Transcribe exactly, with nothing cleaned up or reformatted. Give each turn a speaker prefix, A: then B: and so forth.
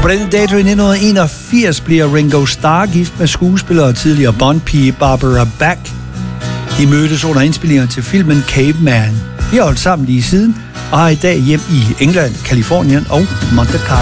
A: På denne dato i nitten enogfirs bliver Ringo Starr gift med skuespiller og tidligere Bond-pige Barbara Bach. De mødtes under indspillinger til filmen Caveman. De har holdt sammen lige siden og har i dag hjem i England, Californien og Monte Carlo.